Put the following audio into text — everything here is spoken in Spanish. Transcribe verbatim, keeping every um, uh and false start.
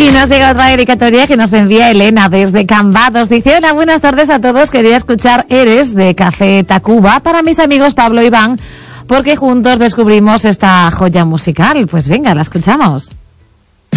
Y nos llega otra dedicatoria que nos envía Elena desde Cambados. Dice: hola, buenas tardes a todos. Quería escuchar Eres de Café Tacuba para mis amigos Pablo y Iván, porque juntos descubrimos esta joya musical. Pues venga, la escuchamos.